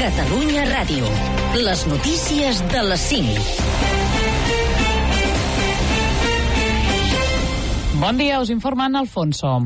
Catalunya Ràdio. Les notícies de les 5. Bon dia, us informa Ana Alfonso.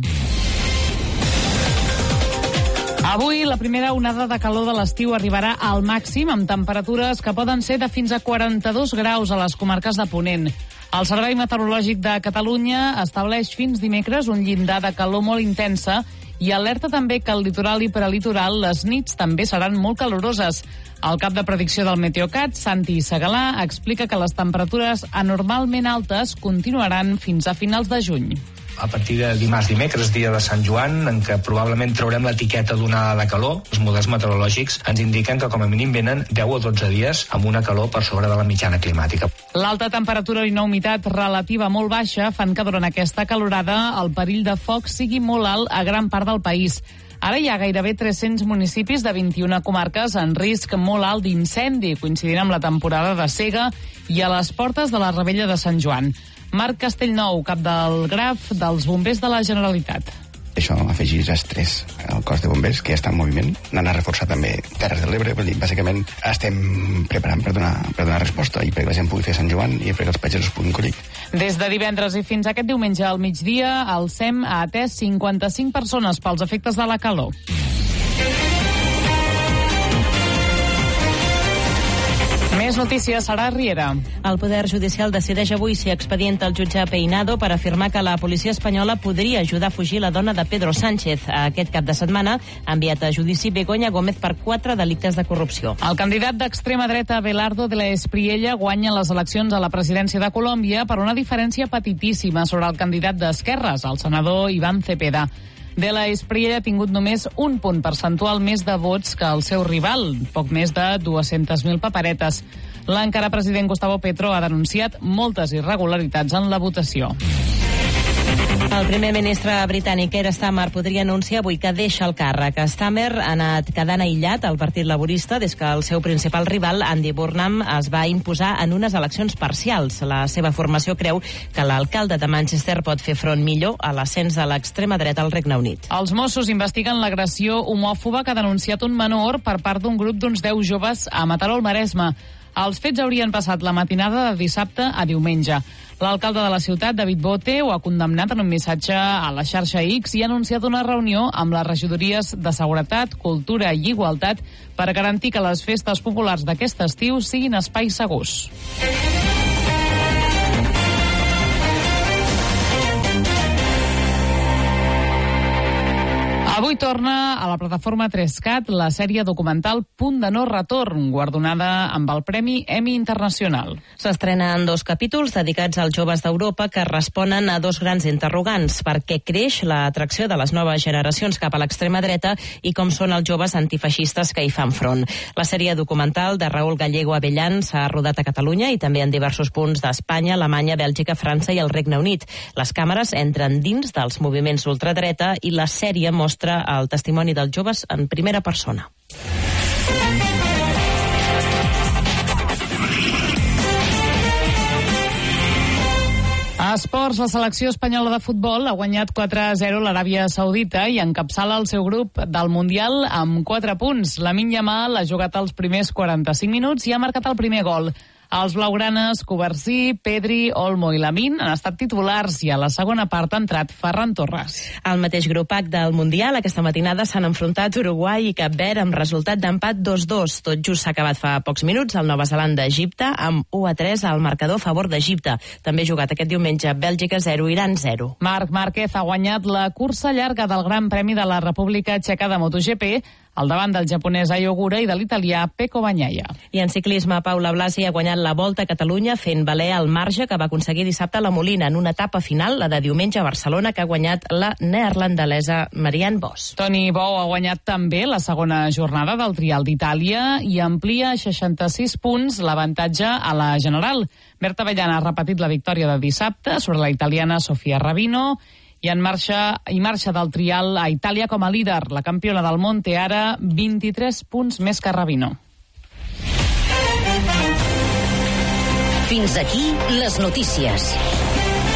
Avui la primera onada de calor de l'estiu arribarà al màxim amb temperatures que poden ser de fins a 42 graus a les comarques de Ponent. El Servei Meteorològic de Catalunya estableix fins dimecres un llindar de calor molt intensa i alerta també que al litoral i prelitoral les nits també seran molt caloroses. El cap de predicció del Meteocat, Santi Segalà, explica que les temperatures anormalment altes continuaran fins a finals de juny. A partir de dimecres, dia de Sant Joan, en què probablement traurem l'etiqueta d'onada de calor, els models meteorològics ens indiquen que com a mínim venen 10 o 12 dies amb una calor per sobre de la mitjana climàtica. L'alta temperatura i una humitat relativa molt baixa fan que durant aquesta calorada el perill de foc sigui molt alt a gran part del país. Ara hi ha gairebé 300 municipis de 21 comarques en risc molt alt d'incendi, coincidint amb la temporada de sega i a les portes de la Rebella de Sant Joan. Marc Castellnou, cap del GRAF dels Bombers de la Generalitat. Això afegeix estrès al cos de bombers, que ja està en moviment. N'han a reforçar també Terres de l'Ebre, vull dir, bàsicament estem preparant per donar resposta i perquè la gent pugui fer Sant Joan i perquè els pagesos puguin collir. Des de divendres i fins aquest diumenge al migdia, el SEM ha atès 55 persones pels efectes de la calor. Més notícies, Sara Riera. El Poder Judicial decideix avui si expedienta el jutge Peinado per afirmar que la policia espanyola podria ajudar a fugir la dona de Pedro Sánchez. Aquest cap de setmana ha enviat a judici Begoña Gómez per 4 delictes de corrupció. El candidat d'extrema dreta Abelardo de la Espriella guanya les eleccions a la presidència de Colòmbia per una diferència petitíssima sobre el candidat d'Esquerres, el senador Iván Cepeda. De la Espriella ha tingut només un punt percentual més de vots que el seu rival, poc més de 200.000 paperetes. L'encara president Gustavo Petro ha denunciat moltes irregularitats en la votació. El primer ministre britànic Keir Starmer podria anunciar avui que deixa el càrrec. Starmer ha anat quedant aïllat al Partit Laborista des que el seu principal rival, Andy Burnham, es va imposar en unes eleccions parcials. La seva formació creu que l'alcalde de Manchester pot fer front millor a l'ascens de l'extrema dreta al Regne Unit. Els Mossos investiguen l'agressió homòfoba que ha denunciat un menor per part d'un grup d'uns 10 joves a Mataró, al Maresme. Els fets haurien passat la matinada de dissabte a diumenge. L'alcalde de la ciutat, David Bote, ho ha condemnat en un missatge a la xarxa X i ha anunciat una reunió amb les regidories de Seguretat, Cultura i Igualtat per garantir que les festes populars d'aquest estiu siguin espais segurs. Avui torna a la plataforma 3CAT la sèrie documental Punt de no retorn, guardonada amb el Premi Emmy Internacional. S'estrenen 2 capítols dedicats als joves d'Europa que responen a 2 grans interrogants: per què creix l'atracció de les noves generacions cap a l'extrema dreta i com són els joves antifeixistes que hi fan front. La sèrie documental de Raúl Gallego Avellán s'ha rodat a Catalunya i també en diversos punts d'Espanya, Alemanya, Bèlgica, França i el Regne Unit. Les càmeres entren dins dels moviments ultradreta i la sèrie mostra el testimoni dels joves en primera persona. A esports, la selecció espanyola de futbol ha guanyat 4-0 l'Aràbia Saudita i encapçala el seu grup del Mundial amb 4 punts. Lamine Yamal ha jugat els primers 45 minuts i ha marcat el primer gol. Els blaugranes, Covarsí, Pedri, Olmo i Lamine han estat titulars i a la segona part ha entrat Ferran Torres. Al mateix grup H del Mundial, aquesta matinada s'han enfrontat Uruguai i Cap Verd amb resultat d'empat 2-2. Tot just s'ha acabat fa pocs minuts el Nova Zelanda-Egipte amb 1-3 al marcador a favor d'Egipte. També ha jugat aquest diumenge Bèlgica 0, Iran 0. Marc Márquez ha guanyat la cursa llarga del Gran Premi de la República Txeca de MotoGP al davant del japonès Ai Ogura i de l'italià Pecco Bagnaia. I en ciclisme, Paula Blasi ha guanyat la Volta a Catalunya fent valer el marge que va aconseguir dissabte a la Molina en una etapa final, la de diumenge a Barcelona, que ha guanyat la neerlandesa Marianne Vos. Toni Bou ha guanyat també la segona jornada del Trial d'Itàlia i amplia 66 punts l'avantatge a la general. Berta Avellana ha repetit la victòria de dissabte sobre la italiana Sofia Rabino i marxa del trial a Itàlia com a líder. La campiona del món té ara 23 punts més que Rabino. Fins aquí les notícies.